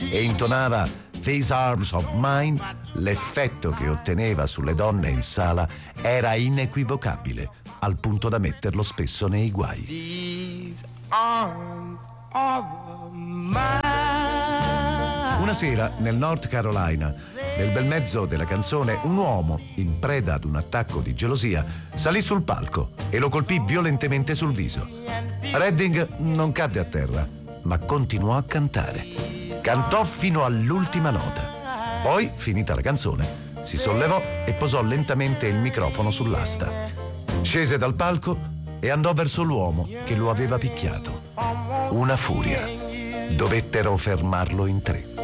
e intonava These Arms of Mine, l'effetto che otteneva sulle donne in sala era inequivocabile, al punto da metterlo spesso nei guai. These arms of mine. Una sera, nel North Carolina, nel bel mezzo della canzone, un uomo, in preda ad un attacco di gelosia, salì sul palco e lo colpì violentemente sul viso. Redding non cadde a terra, ma continuò a cantare. Cantò fino all'ultima nota. Poi, finita la canzone, si sollevò e posò lentamente il microfono sull'asta. Scese dal palco e andò verso l'uomo che lo aveva picchiato. Una furia. Dovettero fermarlo in tre.